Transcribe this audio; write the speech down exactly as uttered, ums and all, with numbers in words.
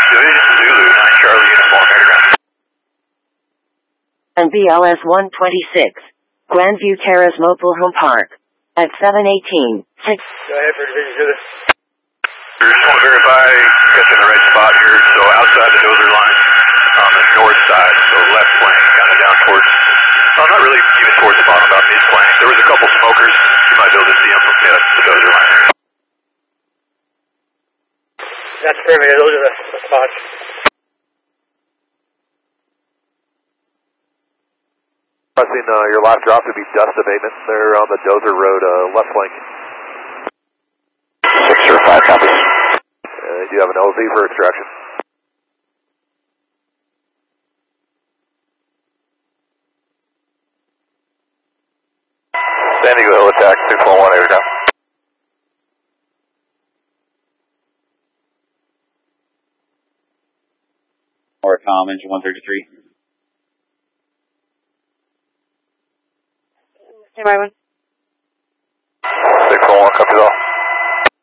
Division Zulu, nine Charlie Uniform Aircraft. And B L S one twenty-six, Grandview Terrace Mobile Home Park, at seven eighteen, six. Go ahead for Division Zulu. We just want to verify got you in the right spot here, so outside the dozer line, on the north side, so left wing, kind of down towards, no, not really even towards the bottom, about mid-plane. There was a couple smokers, you might be able to see them from the, the dozer line there. That's perfect, those are the, the spots. Pressing uh, your last drop to be dust abatement. They're on the dozer road, uh, left flank. six zero five, copy. Uh, you have an L Z for extraction. San Diego Hill attack, two four one, over down. Oricom, engine one thirty-three. Stand by one. six four one, copy all.